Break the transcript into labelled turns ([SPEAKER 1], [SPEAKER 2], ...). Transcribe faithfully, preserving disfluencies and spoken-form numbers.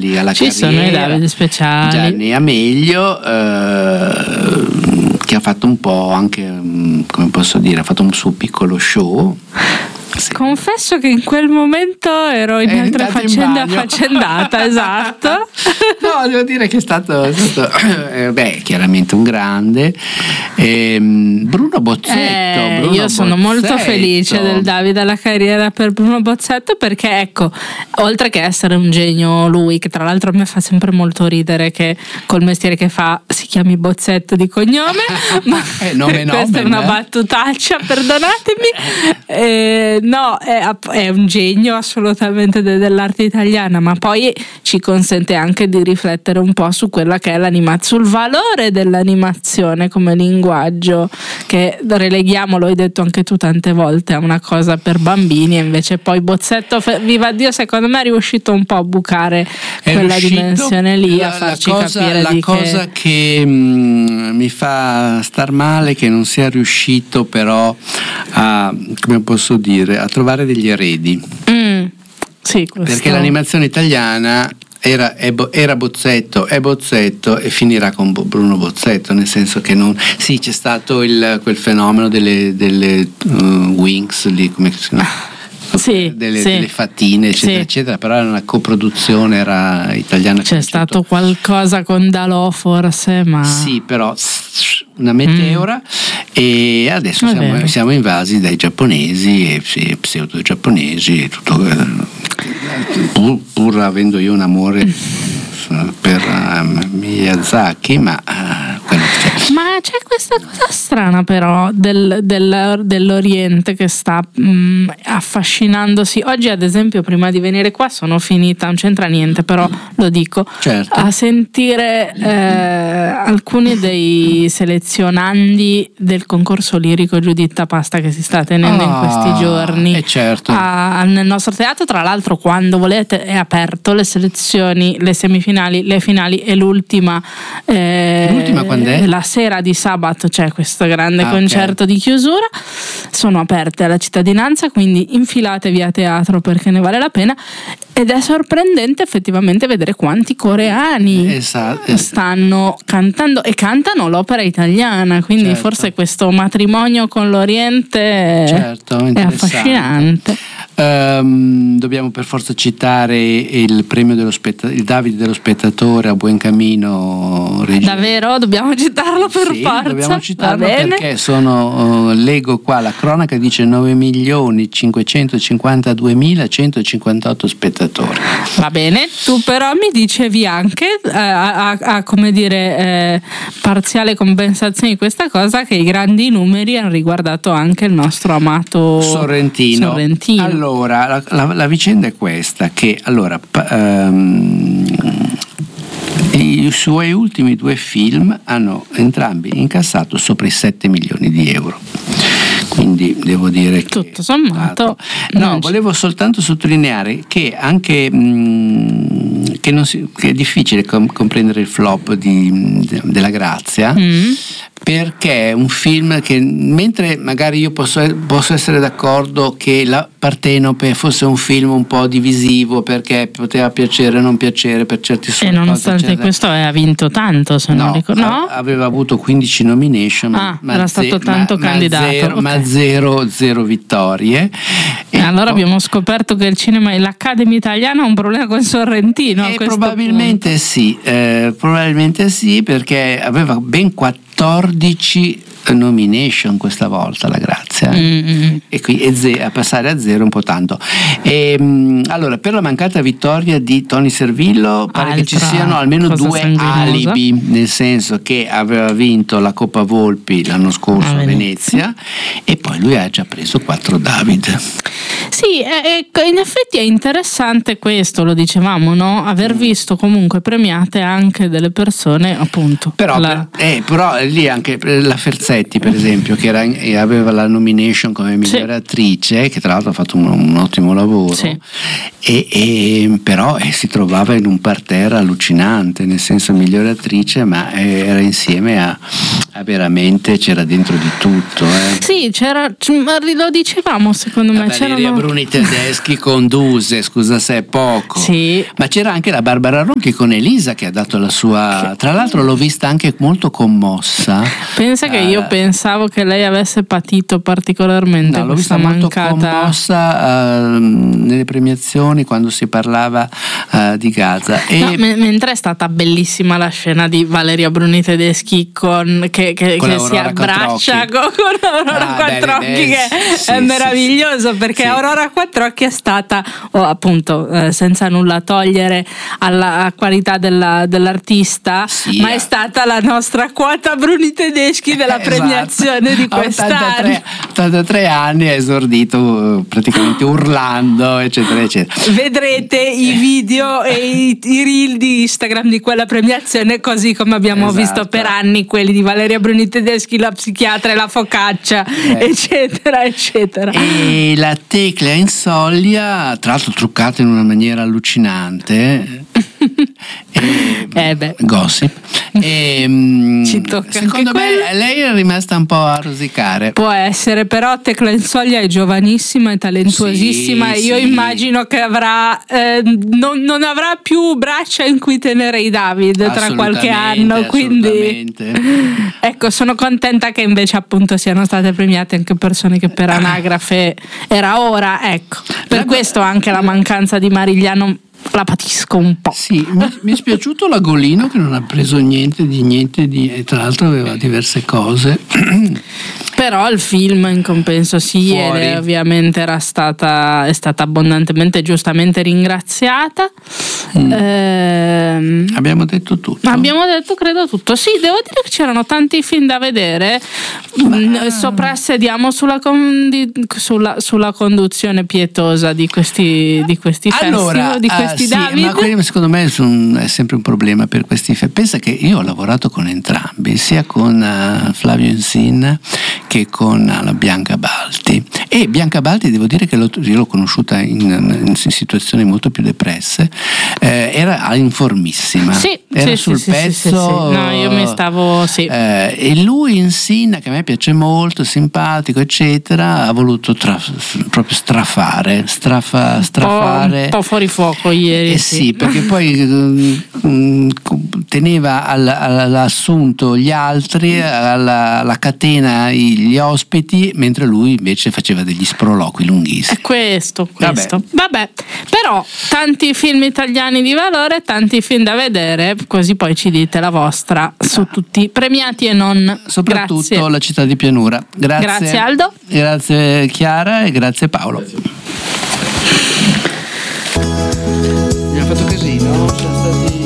[SPEAKER 1] speciali alla
[SPEAKER 2] Ci
[SPEAKER 1] carriera.
[SPEAKER 2] sono i Davide speciali.
[SPEAKER 1] Gianni Amelio, eh, che ha fatto un po' anche, come posso dire, ha fatto un suo piccolo show. Sì.
[SPEAKER 2] Confesso che in quel momento ero in
[SPEAKER 1] È
[SPEAKER 2] altra faccenda
[SPEAKER 1] in
[SPEAKER 2] affaccendata, esatto.
[SPEAKER 1] No, devo dire che è stato, è stato eh, beh, chiaramente un grande. Ehm, Bruno Bozzetto.
[SPEAKER 2] Eh,
[SPEAKER 1] Bruno
[SPEAKER 2] io sono
[SPEAKER 1] Bozzetto.
[SPEAKER 2] molto felice del Davide alla carriera per Bruno Bozzetto, perché ecco, oltre che essere un genio lui, che tra l'altro a me fa sempre molto ridere che col mestiere che fa si chiami Bozzetto di cognome, ma
[SPEAKER 1] eh, nome,
[SPEAKER 2] questa
[SPEAKER 1] nome,
[SPEAKER 2] è una
[SPEAKER 1] eh?
[SPEAKER 2] battutaccia, perdonatemi. Eh, no, è, è un genio assolutamente de- dell'arte italiana, ma poi ci consente anche di riflettere un po' su quella che è l'animazione, sul valore dell'animazione come linguaggio, che releghiamo, lo hai detto anche tu tante volte, a una cosa per bambini, e invece poi Bozzetto, viva Dio, secondo me è riuscito un po' a bucare
[SPEAKER 1] è
[SPEAKER 2] quella
[SPEAKER 1] riuscito,
[SPEAKER 2] dimensione lì,
[SPEAKER 1] la,
[SPEAKER 2] a farci
[SPEAKER 1] la cosa,
[SPEAKER 2] capire
[SPEAKER 1] la
[SPEAKER 2] di
[SPEAKER 1] cosa
[SPEAKER 2] che,
[SPEAKER 1] che mh, mi fa star male, che non sia riuscito però a, come posso dire, a trovare degli eredi.
[SPEAKER 2] Mm, sì, questo.
[SPEAKER 1] Perché l'animazione italiana era, era Bozzetto, è Bozzetto e finirà con Bruno Bozzetto, nel senso che non, sì, c'è stato il, quel fenomeno delle, delle uh, Winx lì, come si chiama?
[SPEAKER 2] Sì,
[SPEAKER 1] delle,
[SPEAKER 2] sì.
[SPEAKER 1] delle fattine eccetera
[SPEAKER 2] Sì.
[SPEAKER 1] eccetera, però era una coproduzione, era italiana.
[SPEAKER 2] C'è stato qualcosa con Dalò forse, ma
[SPEAKER 1] sì, però una meteora. mm. E adesso siamo, siamo invasi dai giapponesi e sì, pseudo giapponesi e tutto, pur, pur avendo io un amore per uh, Miyazaki, ma uh, quello che c'è.
[SPEAKER 2] Ma c'è questa cosa strana però del, del, dell'Oriente che sta mh, affascinandosi. Oggi ad esempio, prima di venire qua, sono finita, non c'entra niente però lo dico,
[SPEAKER 1] certo.
[SPEAKER 2] a sentire eh, alcuni dei selezionandi del concorso lirico Giuditta Pasta che si sta tenendo oh, in questi giorni
[SPEAKER 1] eh certo.
[SPEAKER 2] a, nel nostro teatro. Tra l'altro, quando volete è aperto, le selezioni, le semifinali, le finali e l'ultima eh,
[SPEAKER 1] l'ultima quando è?
[SPEAKER 2] La sera di sabato c'è questo grande
[SPEAKER 1] ah,
[SPEAKER 2] concerto
[SPEAKER 1] okay.
[SPEAKER 2] di chiusura, sono aperte alla cittadinanza, quindi infilatevi a teatro perché ne vale la pena, ed è sorprendente effettivamente vedere quanti coreani
[SPEAKER 1] esatto.
[SPEAKER 2] stanno cantando e cantano l'opera italiana, quindi
[SPEAKER 1] certo.
[SPEAKER 2] forse questo matrimonio con l'Oriente
[SPEAKER 1] certo,
[SPEAKER 2] è affascinante.
[SPEAKER 1] Um, dobbiamo per forza citare il premio dello spetta- il Davide dello spettatore a Buoncamino Regina.
[SPEAKER 2] Davvero? Dobbiamo citarlo per
[SPEAKER 1] sì,
[SPEAKER 2] forza?
[SPEAKER 1] dobbiamo citarlo perché sono, uh, leggo qua, la cronaca dice nove milioni cinquecentocinquantaduemilacentocinquantotto spettatori.
[SPEAKER 2] Va bene, tu però mi dicevi anche eh, a, a, a come dire eh, parziale compensazione di questa cosa, che i grandi numeri hanno riguardato anche il nostro amato
[SPEAKER 1] Sorrentino.
[SPEAKER 2] Sorrentino.
[SPEAKER 1] Allora, la, la, la vicenda è questa, che allora um, i suoi ultimi due film hanno entrambi incassato sopra i sette milioni di euro. Quindi devo dire che
[SPEAKER 2] tutto sommato
[SPEAKER 1] no, volevo soltanto sottolineare che anche mh, che, non si, che è difficile com- comprendere il flop di, de, della Grazia, mm. perché è un film che, mentre magari io posso, posso essere d'accordo che la Partenope fosse un film un po' divisivo perché poteva piacere o non piacere per certi
[SPEAKER 2] e nonostante cose, questo ha vinto tanto, se
[SPEAKER 1] no,
[SPEAKER 2] non ricordo, no?
[SPEAKER 1] aveva avuto quindici nomination,
[SPEAKER 2] ah,
[SPEAKER 1] ma
[SPEAKER 2] era stato
[SPEAKER 1] ze-
[SPEAKER 2] tanto
[SPEAKER 1] ma,
[SPEAKER 2] candidato
[SPEAKER 1] ma zero,
[SPEAKER 2] okay.
[SPEAKER 1] ma zero, zero vittorie.
[SPEAKER 2] E allora poi abbiamo scoperto che il cinema e l'Academy italiana ha un problema con Sorrentino.
[SPEAKER 1] E probabilmente punto. sì, eh, probabilmente sì, perché aveva ben quattordici nomination questa volta la Grazia, eh? mm-hmm. e qui e ze- a passare a zero un po' tanto. E, mh, allora, per la mancata vittoria di Tony Servillo pare
[SPEAKER 2] Altra
[SPEAKER 1] che ci siano almeno due
[SPEAKER 2] sanguinosa.
[SPEAKER 1] alibi, nel senso che aveva vinto la Coppa Volpi l'anno scorso a, a Venezia. Venezia e poi lui ha già preso quattro David.
[SPEAKER 2] Sì, eh, in effetti è interessante questo, lo dicevamo, no? Aver visto comunque premiate anche delle persone, appunto.
[SPEAKER 1] Però,
[SPEAKER 2] la...
[SPEAKER 1] per, eh, però lì anche la Ferzetti, per esempio, che era, aveva la nomination come migliore sì. attrice, che tra l'altro ha fatto un, un ottimo lavoro, sì. e, e, però eh, si trovava in un parterre allucinante, nel senso migliore attrice, ma eh, era insieme a, Ah, veramente c'era dentro di tutto, eh.
[SPEAKER 2] Sì, c'era, lo dicevamo secondo me.
[SPEAKER 1] La Valeria
[SPEAKER 2] c'erano...
[SPEAKER 1] Bruni Tedeschi con Duse, scusa se è poco.
[SPEAKER 2] Sì.
[SPEAKER 1] Ma c'era anche la Barbara Ronchi con Elisa che ha dato la sua. Tra l'altro l'ho vista anche molto commossa.
[SPEAKER 2] Pensa che io uh, pensavo che lei avesse patito particolarmente
[SPEAKER 1] no, l'ho
[SPEAKER 2] questa
[SPEAKER 1] vista
[SPEAKER 2] mancata.
[SPEAKER 1] molto commossa uh, nelle premiazioni quando si parlava uh, di Gaza. E
[SPEAKER 2] no, m- mentre è stata bellissima la scena di Valeria Bruni Tedeschi con che che, che si abbraccia con, con Aurora ah, Quattrocchi, beh, beh, che sì, è meraviglioso, sì, perché sì. Aurora Quattrocchi è stata, oh, appunto, eh, senza nulla togliere alla qualità della, dell'artista, sì, ma è stata la nostra quota Bruni Tedeschi della esatto. premiazione di quest'anno.
[SPEAKER 1] ottantatré anni, ha esordito praticamente urlando, eccetera, eccetera.
[SPEAKER 2] Vedrete i video e i, i reel di Instagram di quella premiazione, così come abbiamo esatto. visto per anni quelli di Valeria Bruni Tedeschi, la psichiatra e la focaccia, eh. eccetera, eccetera.
[SPEAKER 1] E la Tecla Insoglia, tra l'altro truccata in una maniera allucinante. e,
[SPEAKER 2] eh beh.
[SPEAKER 1] Gossip. E,
[SPEAKER 2] ci tocca
[SPEAKER 1] secondo me quello. Lei è rimasta un po' a rosicare.
[SPEAKER 2] Può essere, però Tecla Insoglia è giovanissima e talentuosissima, sì, e io sì. immagino che avrà eh, non, non avrà più braccia in cui tenere i David tra qualche anno, quindi ecco, sono contenta che invece appunto siano state premiate anche persone che per anagrafe era ora, ecco, per la questo anche la mancanza di Marigliano la patisco un po'.
[SPEAKER 1] Sì, mi, mi è spiaciuto l'Agolino che non ha preso niente di niente di, e tra l'altro aveva diverse cose.
[SPEAKER 2] Però il film in compenso sì, ed è, ovviamente era stata è stata abbondantemente giustamente ringraziata.
[SPEAKER 1] Mm. Eh, abbiamo detto tutto.
[SPEAKER 2] Abbiamo detto credo tutto. Sì, devo dire che c'erano tanti film da vedere. Ma... soprassediamo sulla, condi, sulla, sulla conduzione pietosa di questi di questi
[SPEAKER 1] allora,
[SPEAKER 2] festival, di questi
[SPEAKER 1] uh, sì,
[SPEAKER 2] David.
[SPEAKER 1] ma quelli, secondo me è sempre un problema per questi film. Pensa che io ho lavorato con entrambi, sia con uh, Flavio Insin che con la Bianca Balti, e Bianca Balti devo dire che l'ho, io l'ho conosciuta in, in situazioni molto più depresse, eh, era informissima,
[SPEAKER 2] sì,
[SPEAKER 1] era
[SPEAKER 2] sì,
[SPEAKER 1] sul
[SPEAKER 2] sì,
[SPEAKER 1] pezzo,
[SPEAKER 2] sì, sì, sì. No, io mi stavo sì.
[SPEAKER 1] eh, e lui Insin, che a me piace molto, simpatico eccetera, ha voluto tra, proprio strafare strafa, strafare
[SPEAKER 2] un po' fuori fuoco ieri,
[SPEAKER 1] eh,
[SPEAKER 2] sì.
[SPEAKER 1] sì, perché poi um, teneva all, all'assunto gli altri, alla, alla catena gli ospiti, mentre lui invece faceva degli sproloqui lunghissimi.
[SPEAKER 2] È questo, questo. Vabbè. Vabbè, però tanti film italiani di valore, tanti film da vedere, così poi ci dite la vostra su tutti, premiati e non.
[SPEAKER 1] Soprattutto
[SPEAKER 2] grazie.
[SPEAKER 1] La città di pianura. Grazie.
[SPEAKER 2] Grazie Aldo.
[SPEAKER 1] Grazie Chiara e grazie Paolo. Grazie. Abbiamo fatto casino, siamo stati